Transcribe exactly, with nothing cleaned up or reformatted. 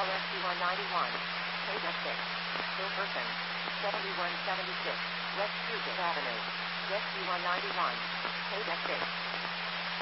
S C one ninety-one. Page six. Silverton. seventy-one seventy-six. West Puget Avenue. S C one ninety-one. Page six.